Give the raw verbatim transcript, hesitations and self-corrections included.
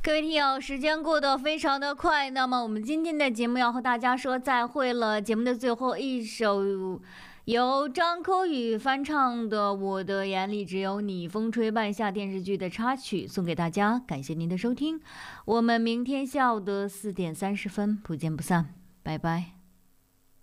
各位听友，时间过得非常的快，那么我们今天的节目要和大家说再会了。节目的最后一首由张口宇翻唱的《我的眼里只有你》，风吹半夏电视剧的插曲送给大家，感谢您的收听，我们明天下午的四点三十分不见不散，拜拜。